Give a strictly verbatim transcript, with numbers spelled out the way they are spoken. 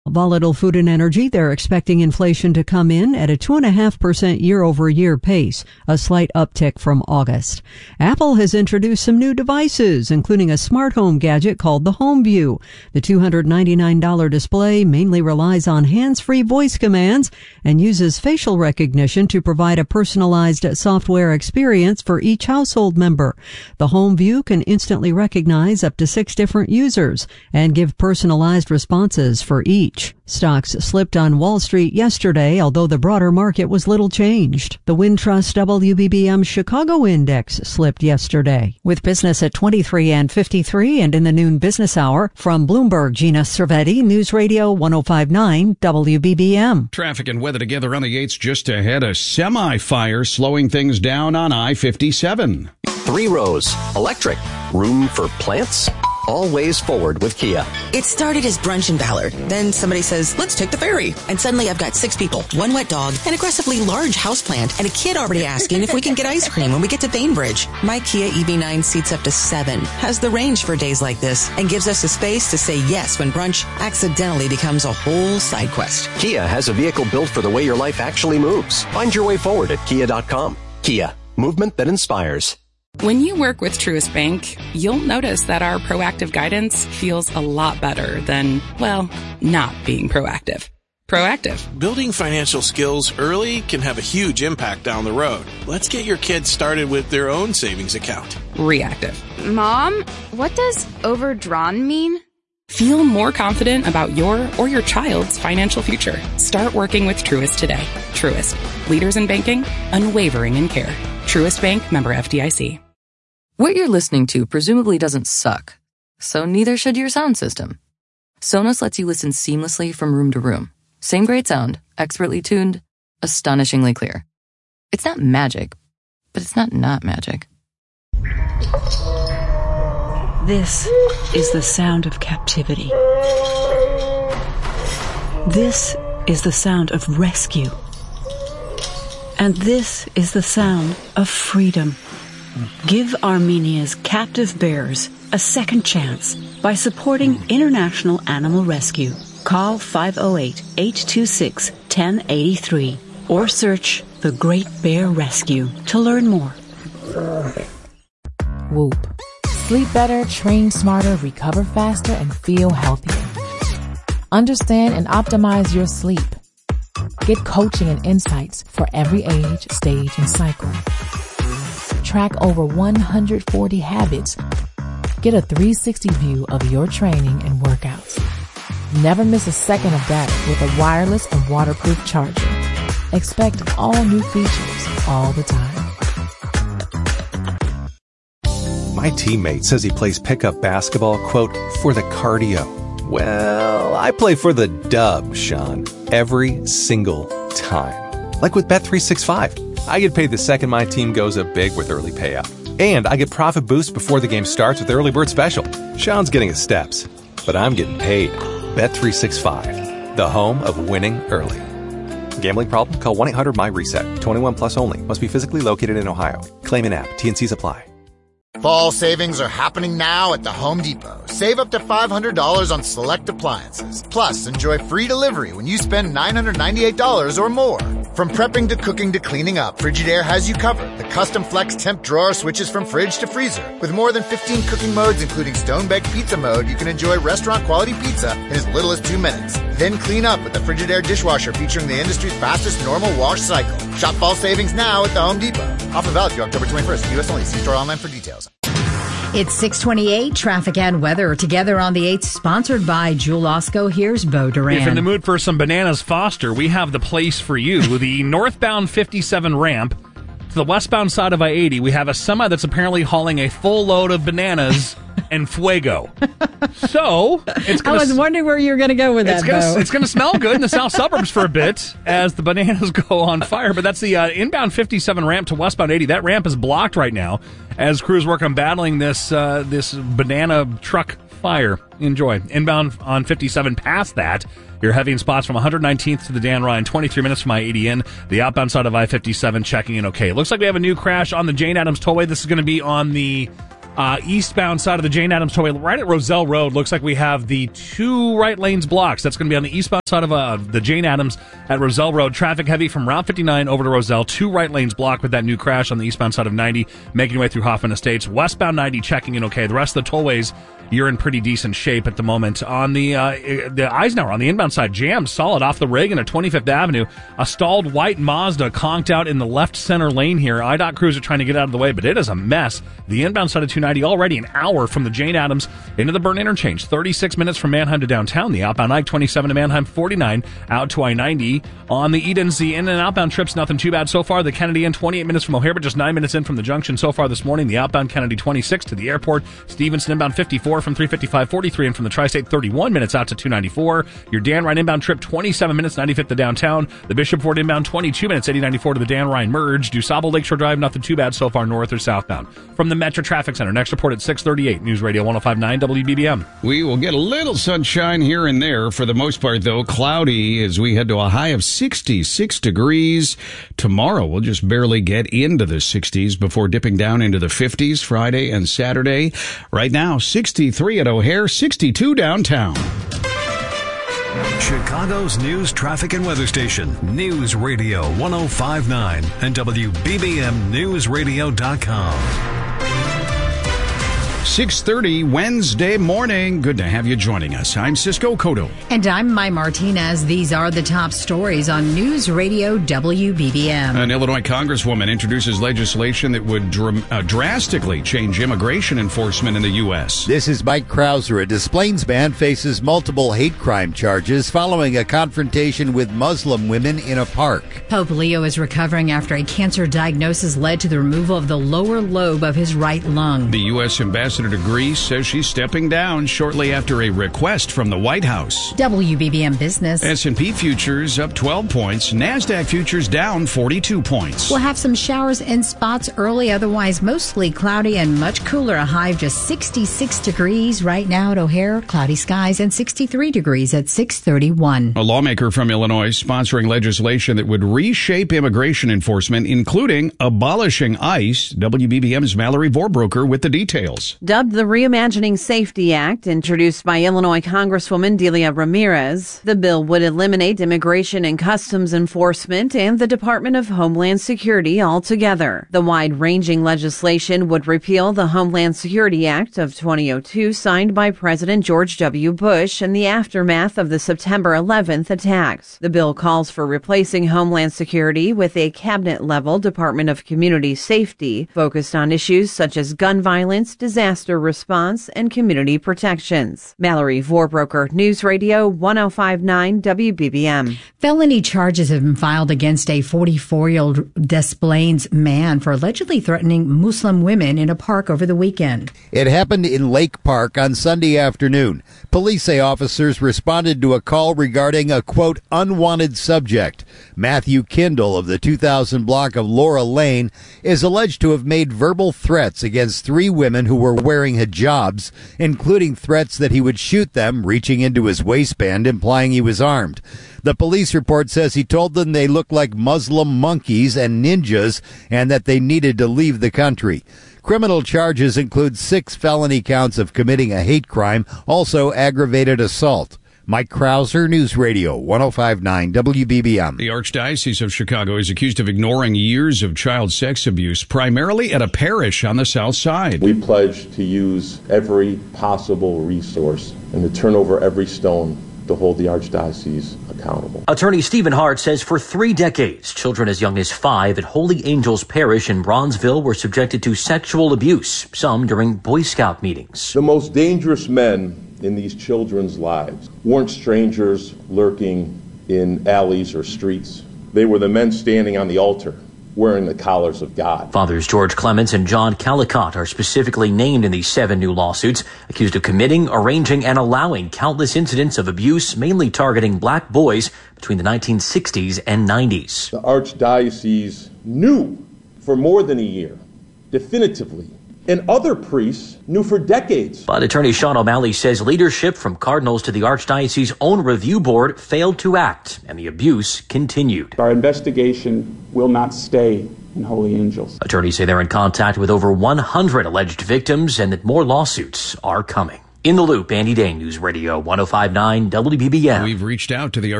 Volatile Food and Energy, they're expecting inflation to come in at a two point five percent year-over-year pace, a slight uptick from August. Apple has introduced some new devices, including a smart home gadget called the HomeView. The two hundred ninety-nine dollars display mainly relies on hands-free voice commands and uses facial recognition to provide a personalized software experience for each household member. The HomeView can instantly recognize up to six different users and give personalized responses for each. Stocks slipped on Wall Street yesterday, although the broader market was little changed. The Wintrust W B B M Chicago Index slipped yesterday, with business at twenty-three and fifty-three, and in the noon business hour, from Bloomberg, Gina Cervetti, News Radio one oh five point nine W B B M. Traffic and weather together on the eights just ahead. A semi-fire slowing things down on I fifty-seven. Three rows, electric, room for plants. Always forward with Kia. It started as brunch in Ballard. Then somebody says, let's take the ferry. And suddenly I've got six people, one wet dog, an aggressively large houseplant, and a kid already asking if we can get ice cream when we get to Bainbridge. My Kia E V nine seats up to seven, has the range for days like this, and gives us the space to say yes when brunch accidentally becomes a whole side quest. Kia has a vehicle built for the way your life actually moves. Find your way forward at kia dot com. Kia, movement that inspires. When you work with Truist Bank, you'll notice that our proactive guidance feels a lot better than, well, not being proactive. Proactive. Building financial skills early can have a huge impact down the road. Let's get your kids started with their own savings account. Reactive. Mom, what does overdrawn mean? Feel more confident about your or your child's financial future. Start working with Truist today. Truist. Leaders in banking, unwavering in care. Truist Bank, member F D I C. What you're listening to presumably doesn't suck, so neither should your sound system. Sonos lets you listen seamlessly from room to room. Same great sound, expertly tuned, astonishingly clear. It's not magic, but it's not not magic. This is the sound of captivity. This is the sound of rescue. And this is the sound of freedom. Give Armenia's captive bears a second chance by supporting International Animal Rescue. Call five oh eight, eight two six, one oh eight three or search The Great Bear Rescue to learn more. Whoop. Sleep better, train smarter, recover faster, and feel healthier. Understand and optimize your sleep. Get coaching and insights for every age, stage, and cycle. Track over one hundred forty habits. Get a three sixty view of your training and workouts. Never miss a second of data with a wireless and waterproof charger. Expect all new features all the time. My teammate says he plays pickup basketball, quote, for the cardio. Well, I play for the dub, Sean, every single time. Like with Bet three sixty-five. I get paid the second my team goes up big with early payout. And I get profit boost before the game starts with Early Bird Special. Sean's getting his steps, but I'm getting paid. Bet three sixty-five, the home of winning early. Gambling problem? Call one eight hundred my reset. twenty-one plus only. Must be physically located in Ohio. Claim in app. T and C's apply. Fall savings are happening now at the Home Depot. Save up to five hundred dollars on select appliances. Plus, enjoy free delivery when you spend nine hundred ninety-eight dollars or more. From prepping to cooking to cleaning up, Frigidaire has you covered. The custom flex temp drawer switches from fridge to freezer. With more than fifteen cooking modes, including stone-baked pizza mode, you can enjoy restaurant-quality pizza in as little as two minutes. Then clean up with the Frigidaire dishwasher featuring the industry's fastest normal wash cycle. Shop fall savings now at the Home Depot. Offer valid through October twenty-first. U S only. See store online for details. It's six twenty-eight, traffic and weather together on the eighth, sponsored by Jewel Osco. Here's Bo Duran. If in the mood for some Bananas Foster, we have the place for you. The northbound fifty-seven ramp to the westbound side of I eighty, we have a semi that's apparently hauling a full load of bananas and fuego. So, it's gonna, I was wondering where you were going to go with that, it's gonna, Bo. It's going to smell good in the south suburbs for a bit as the bananas go on fire. But that's the uh, inbound fifty-seven ramp to westbound eighty. That ramp is blocked right now as crews work on battling this uh, this banana truck fire. Enjoy. Inbound on fifty-seven past that. You're heavy in spots from one nineteenth to the Dan Ryan, twenty-three minutes from I eighty in. The outbound side of I fifty-seven checking in okay. Looks like we have a new crash on the Jane Addams Tollway. This is going to be on the Uh, eastbound side of the Jane Addams Tollway, right at Roselle Road, looks like we have the two right lanes blocked. That's going to be on the eastbound side of uh, the Jane Addams at Roselle Road. Traffic heavy from Route fifty-nine over to Roselle. Two right lanes blocked with that new crash on the eastbound side of ninety, making your way through Hoffman Estates. Westbound ninety checking in okay. The rest of the tollways, you're in pretty decent shape at the moment. On the uh, the Eisenhower, on the inbound side, jammed solid off the Reagan at twenty-fifth Avenue. A stalled white Mazda conked out in the left center lane here. I DOT crews are trying to get out of the way, but it is a mess. The inbound side of two ninety already an hour from the Jane Addams into the Burn Interchange. thirty-six minutes from Manheim to downtown. The outbound I twenty-seven to Manheim, forty-nine out to I ninety. On the Edens, the in and outbound trips, nothing too bad so far. The Kennedy in, twenty-eight minutes from O'Hare, but just nine minutes in from the junction so far this morning. The outbound Kennedy, twenty-six to the airport. Stevenson inbound, fifty-four from three fifty-five, forty-three, and from the Tri-State, thirty-one minutes out to two ninety-four. Your Dan Ryan inbound trip, twenty-seven minutes, ninety-fifth to downtown. The Bishop Ford inbound, twenty-two minutes, eighty ninety-four to the Dan Ryan merge. DuSable Lakeshore Drive, nothing too bad so far north or southbound. From the Metro Traffic Center, next report at six thirty-eight. News Radio one oh five point nine W B B M. We will get a little sunshine here and there. For the most part, though, cloudy as we head to a high of sixty-six degrees. Tomorrow, we'll just barely get into the sixties before dipping down into the fifties Friday and Saturday. Right now, sixty-three at O'Hare, sixty-two downtown. Chicago's news, traffic, and weather station. News Radio one oh five point nine and W B B M News Radio dot com. six thirty Wednesday morning. Good to have you joining us. I'm Cisco Cotto. And I'm Mai Martinez. These are the top stories on News Radio W B B M. An Illinois congresswoman introduces legislation that would dr- uh, drastically change immigration enforcement in the U S. This is Mike Krauser. A Des Plaines man faces multiple hate crime charges following a confrontation with Muslim women in a park. Pope Leo is recovering after a cancer diagnosis led to the removal of the lower lobe of his right lung. The U S ambassador to Greece says she's stepping down shortly after a request from the White House. W B B M Business. S and P futures up twelve points. NASDAQ futures down forty-two points. We'll have some showers in spots early, otherwise mostly cloudy and much cooler. A high of just sixty-six degrees right now at O'Hare. Cloudy skies and sixty-three degrees at six thirty-one. A lawmaker from Illinois sponsoring legislation that would reshape immigration enforcement, including abolishing ICE. W B B M's Mallory Vorbroker with the details. Dubbed the Reimagining Safety Act, introduced by Illinois Congresswoman Delia Ramirez, the bill would eliminate Immigration and Customs Enforcement and the Department of Homeland Security altogether. The wide-ranging legislation would repeal the Homeland Security Act of twenty oh two, signed by President George W. Bush in the aftermath of the September eleventh attacks. The bill calls for replacing Homeland Security with a cabinet-level Department of Community Safety, focused on issues such as gun violence, disaster response, and community protections. Mallory Vorbroker, News Radio one oh five point nine W B B M. Felony charges have been filed against a forty-four-year-old Des Plaines man for allegedly threatening Muslim women in a park over the weekend. It happened in Lake Park on Sunday afternoon. Police say officers responded to a call regarding a, quote, unwanted subject. Matthew Kindle of the two thousand block of Laura Lane is alleged to have made verbal threats against three women who were wearing hijabs, including threats that he would shoot them, reaching into his waistband, implying he was armed. The police report says he told them they looked like Muslim monkeys and ninjas and that they needed to leave the country. Criminal charges include six felony counts of committing a hate crime, also aggravated assault. Mike Krauser, News Radio one oh five point nine W B B M. The Archdiocese of Chicago is accused of ignoring years of child sex abuse, primarily at a parish on the south side. We pledge to use every possible resource and to turn over every stone to hold the Archdiocese accountable. Attorney Stephen Hart says for three decades, children as young as five at Holy Angels Parish in Bronzeville were subjected to sexual abuse, some during Boy Scout meetings. The most dangerous men in these children's lives weren't strangers lurking in alleys or streets. They were the men standing on the altar, wearing the collars of God. Fathers George Clements and John Calicott are specifically named in these seven new lawsuits, accused of committing, arranging, and allowing countless incidents of abuse, mainly targeting black boys between the nineteen sixties and nineties. The Archdiocese knew for more than a year, definitively, and other priests knew for decades. But attorney Sean O'Malley says leadership from cardinals to the Archdiocese's own review board failed to act, and the abuse continued. Our investigation will not stay and holy angels. Attorneys say they're in contact with over one hundred alleged victims and that more lawsuits are coming. In the Loop, Andy Day, News Radio one oh five point nine W B B M. We've reached out to the